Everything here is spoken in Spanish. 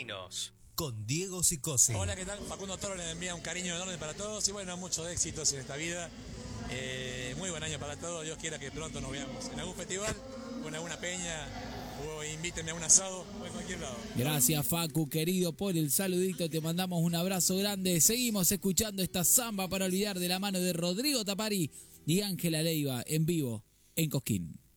Caminos. Con Diego Sicose. Hola, ¿qué tal? Facundo Toro les envía un cariño enorme para todos y bueno, muchos éxitos en esta vida. Muy buen año para todos, Dios quiera que pronto nos veamos en algún festival o en alguna peña o invítenme a un asado o en cualquier lado. Gracias, Facu, querido, por el saludito, te mandamos un abrazo grande. Seguimos escuchando esta samba para olvidar de la mano de Rodrigo Tapari y Ángela Leiva en vivo en Cosquín.